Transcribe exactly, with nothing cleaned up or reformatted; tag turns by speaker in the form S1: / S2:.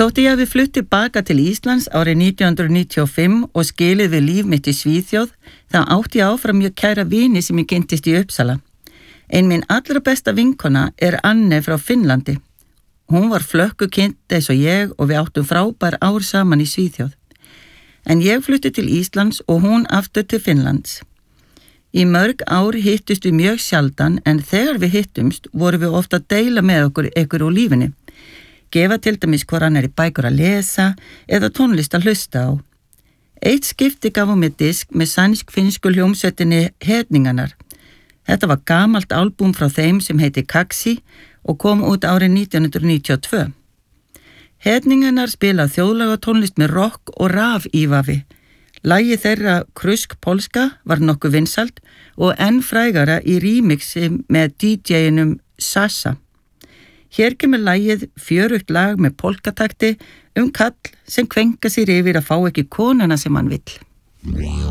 S1: Þótti ég hafi flutt tilbaka til Íslands árið nítján hundruð níutíu og fimm og skilið við líf mitt í Svíþjóð, þá átti ég áfram mjög kæra vini sem ég kynntist í Uppsala. Ein minn allra besta vinkona er Anne frá Finnlandi. Hún var flökkukind eins og ég og við áttum frábær ár saman í Svíþjóð. En ég flutti til Íslands og hún aftur til Finnlands. Í mörg ár hittust við mjög sjaldan en þegar við hittumst vorum við ofta að deila með okkur ykkur úr lífinni. Gefa til dæmis hvor hann er í bækur að lesa eða tónlist að hlusta á. Eitt skipti gaf hún mér disk með sænsk-finnsku hljómsveitinni Hedningarnar. Þetta var gamalt albúm frá þeim sem heiti Kaksi og kom út árið nítján hundruð níutíu og tvö. Hedningarnar spila þjóðlaga tónlist með rock og raf ívafi. Lagið þeirra Krusk Polska var nokkuð vinsælt og enn frægara í remixi með D J-inum Sasa. Hér kemur lagið fjörugt lag með polkatakti um kall sem kvenka sér yfir að fá ekki konuna sem hann vill.